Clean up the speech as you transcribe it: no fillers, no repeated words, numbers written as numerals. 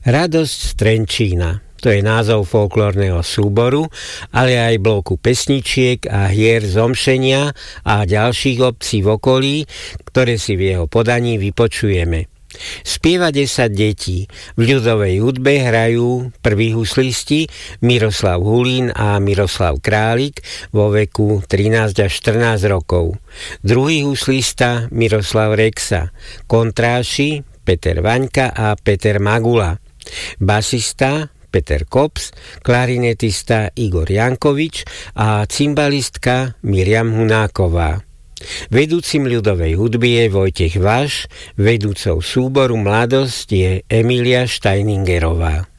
Radosť z Trenčína. To je názov folklórneho súboru, ale aj bloku pesničiek a hier zomšenia a ďalších obcí v okolí, ktoré si v jeho podaní vypočujeme. Spieva 10 detí. V ľudovej hudbe hrajú prví huslisti Miroslav Hulín a Miroslav Králik vo veku 13 až 14 rokov. Druhý huslista Miroslav Rexa. Kontráši Peter Vaňka a Peter Magula. Basista Peter Kops, klarinetista Igor Jankovič a cimbalistka Miriam Hunáková. Vedúcim ľudovej hudby je Vojtech Vaš, vedúcou súboru Mladosť je Emília Steiningerová.